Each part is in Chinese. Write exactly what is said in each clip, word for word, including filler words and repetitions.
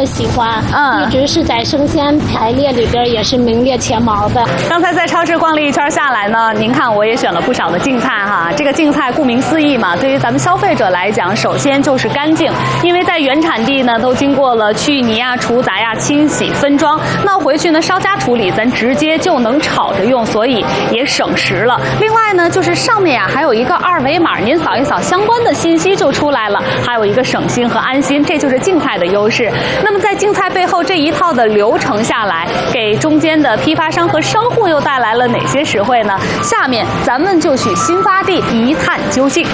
么喜欢， 嗯， 一直是在生鲜排列里边也是名列前茅的。 刚才在超市逛了一圈下来呢，您看我也选了不少的净菜哈。这个净菜顾名思义嘛，对于咱们消费者来讲，首先就是干净，因为在原产地呢都经过了去泥呀、除杂呀、清洗、分装，那回去呢稍加处理，咱直接就能炒着用，所以也省时了。另外呢，就是上面呀还有一个二维码，您扫一扫相关的信息就出来了，还有一个省心和安心，这就是净菜的优势。那么在净菜背后这一套的流程下来，给中间的批发商和商户又带来了哪些实惠呢？下面咱们就去新发地一探究竟。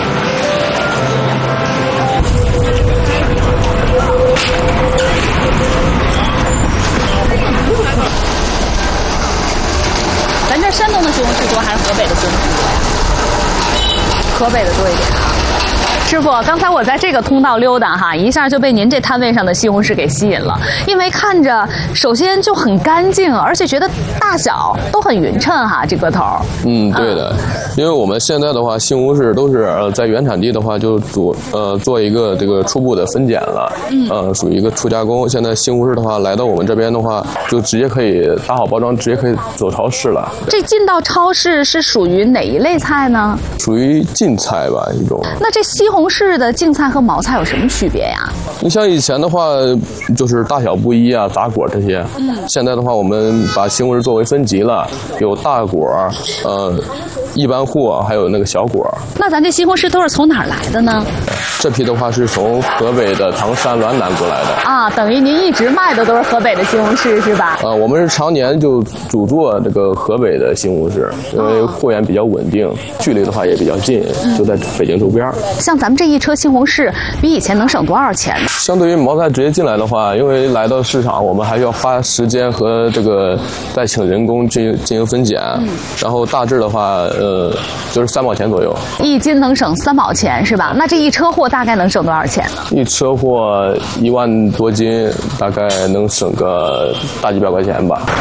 咱这山东的西红柿多还是河北的西红柿多呀？河北的多一点啊。师傅，刚才我在这个通道溜达哈，一下就被您这摊位上的西红柿给吸引了，因为看着首先就很干净，而且觉得大小都很匀称哈，这个头。 嗯，对的，因为我们现在的话，西红柿都是呃在原产地的话就做呃做一个这个初步的分拣了，嗯，呃属于一个初加工。现在西红柿的话来到我们这边的话，就直接可以打好包装，直接可以走超市了。 这进到超市是属于哪一类菜呢？ 属于净菜吧一种。 那这西红柿的净菜和毛菜有什么区别呀？ 你像以前的话，就是大小不一啊，杂果这些。嗯。现在的话，我们把西红柿作为分级了，有大果，呃，一般货，还有那个小果。 那咱这西红柿都是从哪儿来的呢？ 这批的话是从河北的唐山滦南过来的。 啊，等于您一直卖的都是河北的西红柿是吧？ 呃，我们是常年就主做这个河北的西红柿，因为货源比较稳定，距离的话也比较近，就在北京周边。 像咱们这一车西红柿，比以前能省多少钱呢？ 相对于毛菜直接进来的话，因为来到市场，我们还要花时间和这个再请人工进行进行分拣，嗯、然后大致的话，呃，就是三毛钱左右。 一斤能省三毛钱是吧？那这一车货大概能省多少钱呢？ 一车货一万多斤，大概能省个大几百块钱吧。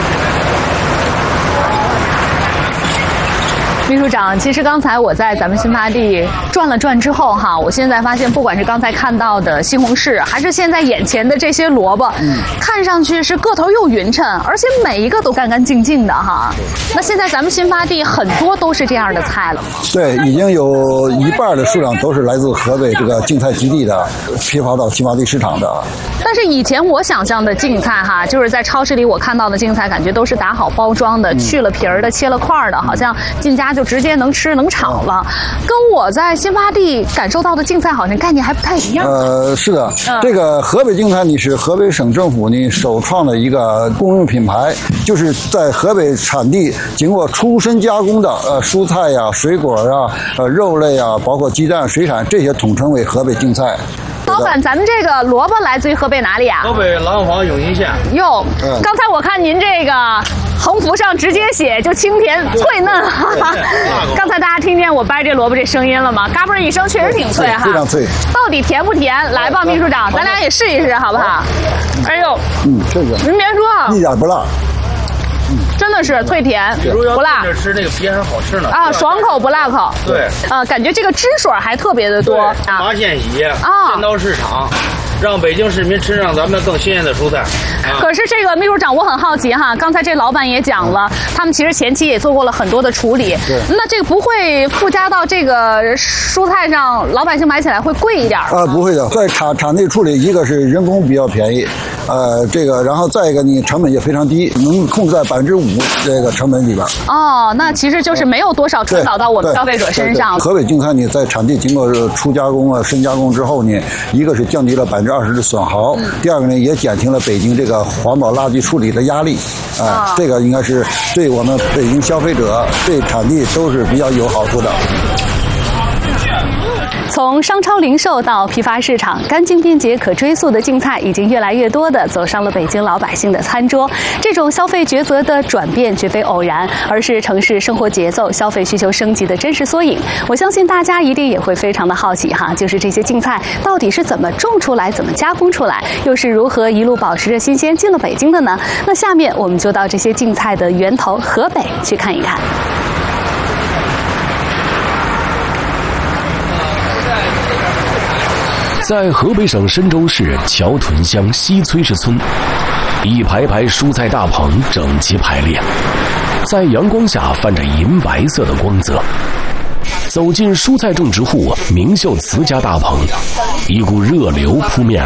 秘书长，其实刚才我在咱们新发地转了转之后哈，我现在发现，不管是刚才看到的西红柿，还是现在眼前的这些萝卜，嗯、看上去是个头又匀称，而且每一个都干干净净的哈。那现在咱们新发地很多都是这样的菜了吗？ 对，已经有一半的数量都是来自河北这个净菜基地的，批发到新发地市场的。 但是以前我想象的净菜哈，就是在超市里我看到的净菜，感觉都是打好包装的，嗯、去了皮儿的，切了块儿的，好像进家就直接能吃能炒了，跟我在新发地感受到的净菜好像概念还不太一样。 呃，是的， 嗯、 这个河北净菜呢是河北省政府呢首创的一个公用品牌，就是在河北产地经过出身加工的呃蔬菜呀、水果啊、呃肉类啊，包括鸡蛋、水产这些统称为河北净菜。 老板，咱们这个萝卜来自于河北哪里啊？ 河北廊坊永新县。 哟，嗯、刚才我看您这个横幅上直接写就清甜脆嫩，哈哈。刚才大家听见我掰这萝卜这声音了吗？嘎嘣一声，确实挺脆哈， 非常脆。 到底甜不甜？来吧，秘书长，咱俩也试一试好不好？哎呦， 嗯，这个您别说， 一点不辣。 真的是脆甜不辣， 吃那个皮还好吃呢啊，爽口不辣口。 对， 呃，感觉这个汁水还特别的多啊。 麻现洗啊，先到市场，让北京市民吃上咱们更新鲜的蔬菜。啊、 可是这个秘书长，我很好奇哈，刚才这老板也讲了，他们其实前期也做过了很多的处理。 对， 那这个不会附加到这个蔬菜上，老百姓买起来会贵一点啊、 呃？不会的，在产产地处理，一个是人工比较便宜，呃，这个，然后再一个呢，成本也非常低，能控制在百分之五这个成本里边。 哦，那其实就是没有多少传导到我们消费者身上。 河北净菜呢，在产地经过初加工啊、深加工之后呢，一个是降低了百分之二十的损耗，嗯、第二个呢，也减轻了北京这个环保垃圾处理的压力。啊、呃，哦、这个应该是对我们北京消费者、对产地都是比较有好处的。 从商超零售到批发市场，干净便捷、可追溯的净菜已经越来越多地走上了北京老百姓的餐桌。这种消费抉择的转变绝非偶然，而是城市生活节奏、消费需求升级的真实缩影。我相信大家一定也会非常的好奇哈，就是这些净菜到底是怎么种出来、怎么加工出来，又是如何一路保持着新鲜进了北京的呢？那下面我们就到这些净菜的源头河北去看一看。 在河北省申州市桥屯乡西崔氏村，一排排蔬菜大棚整齐排列，在阳光下泛着银白色的光泽。走进蔬菜种植户明秀慈家大棚，一股热流扑面